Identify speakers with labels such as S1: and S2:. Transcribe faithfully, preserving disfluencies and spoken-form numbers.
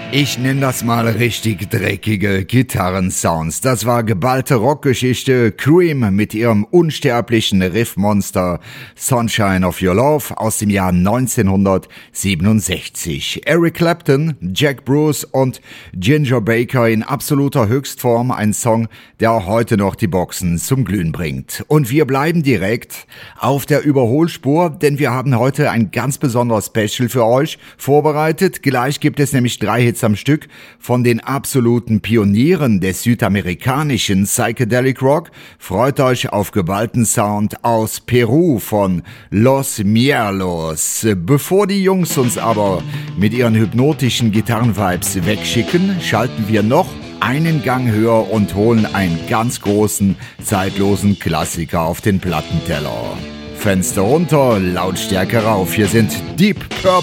S1: Ich nenne das mal richtig dreckige Gitarrensounds. Das war geballte Rockgeschichte. Cream mit ihrem unsterblichen Riffmonster Sunshine of Your Love aus dem Jahr neunzehnhundertsiebenundsechzig. Eric Clapton, Jack Bruce und Ginger Baker in absoluter Höchstform. Ein Song, der auch heute noch die Boxen zum Glühen bringt. Und wir bleiben direkt auf der Überholspur, denn wir haben heute ein ganz besonderes Special für euch vorbereitet. Gleich gibt es nämlich drei Hits am Stück von den absoluten Pionieren des südamerikanischen Psychedelic Rock. Freut euch auf geballten Sound aus Peru von Los Mierlos. Bevor die Jungs uns aber mit ihren hypnotischen Gitarrenvibes wegschicken, schalten wir noch einen Gang höher und holen einen ganz großen, zeitlosen Klassiker auf den Plattenteller. Fenster runter, Lautstärke rauf. Hier sind Deep Purple.